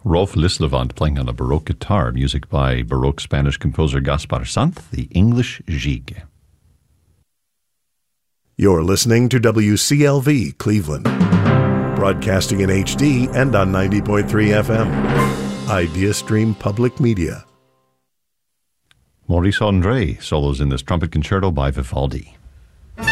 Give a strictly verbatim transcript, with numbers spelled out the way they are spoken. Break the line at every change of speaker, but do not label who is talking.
Rolf Lislevant playing on a Baroque guitar, music by Baroque Spanish composer Gaspar Sant, the English Gigue.
You're listening to W C L V Cleveland, broadcasting in H D and on ninety point three F M. IdeaStream Public Media.
Maurice Andre solos in this trumpet concerto by Vivaldi.